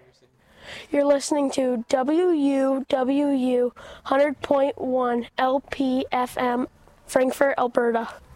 You're listening to WUWU 100.1 LPFM, Frankfurt, Alberta.